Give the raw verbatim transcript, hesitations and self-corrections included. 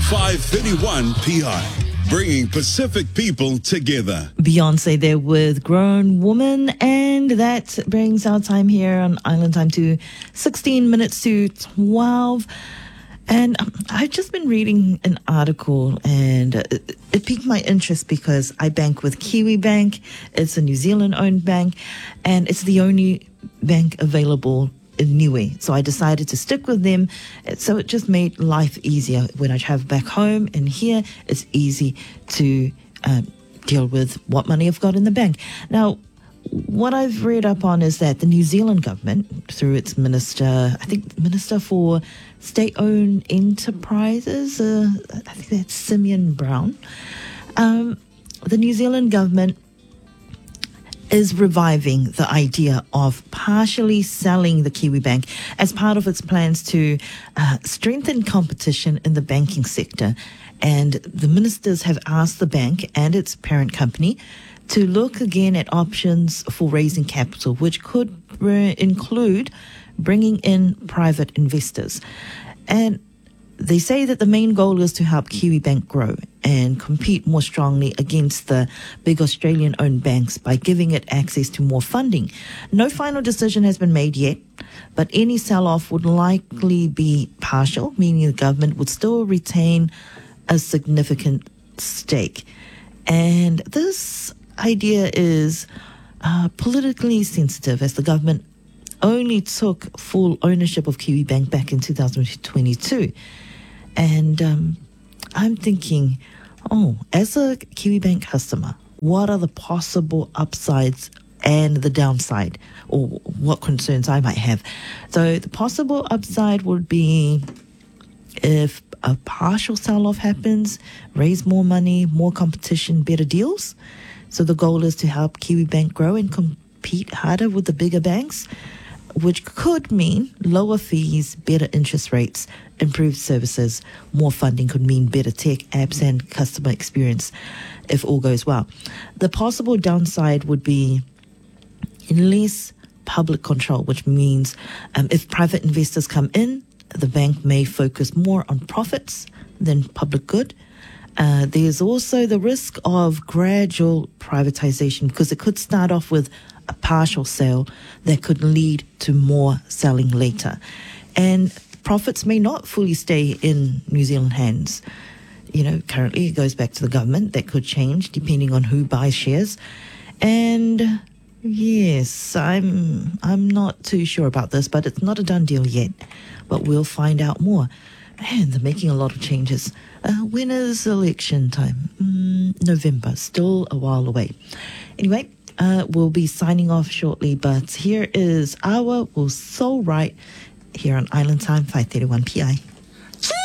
five thirty-one P I, bringing Pacific people together. Beyonce there with Grown Woman, and that brings our time here on Island Time to sixteen minutes to twelve. And um, I've just been reading an article, and it, it piqued my interest because I bank with Kiwi Bank. It's a New Zealand-owned bank, and it's the only bank available in Niue. So I decided to stick with them. So it just made life easier when I travel back home, and here it's easy to um, deal with what money I've got in the bank. Now, what I've read up on is that the New Zealand government, through its minister, I think Minister for State-Owned Enterprises, uh, I think that's Simeon Brown, um, the New Zealand government is reviving the idea of partially selling the Kiwi Bank as part of its plans to uh, strengthen competition in the banking sector. And the ministers have asked the bank and its parent company to look again at options for raising capital, which could re- include bringing in private investors. And they say that the main goal is to help Kiwi Bank grow and compete more strongly against the big Australian-owned banks by giving it access to more funding. No final decision has been made yet, but any sell-off would likely be partial, meaning the government would still retain a significant stake. And this idea is uh, politically sensitive, as the government only took full ownership of Kiwi Bank back in two thousand twenty-two. And um, I'm thinking, oh, as a Kiwi Bank customer, what are the possible upsides and the downside, or what concerns I might have? So the possible upside would be if a partial sell-off happens, raise more money, more competition, better deals. So the goal is to help Kiwi Bank grow and compete harder with the bigger banks, which could mean lower fees, better interest rates, improved services. More funding could mean better tech, apps, and customer experience if all goes well. The possible downside would be less public control, which means um, if private investors come in, the bank may focus more on profits than public good. Uh, there's also the risk of gradual privatization, because it could start off with a partial sale that could lead to more selling later. And profits may not fully stay in New Zealand hands. You know, currently it goes back to the government. That could change depending on who buys shares. And yes, I'm I'm not too sure about this, but it's not a done deal yet. But we'll find out more. Man, they're making a lot of changes. Uh, when is election time? Mm, November, still a while away. Anyway, uh, we'll be signing off shortly, but here is our Will So Right here on Island Time, five thirty-one P I.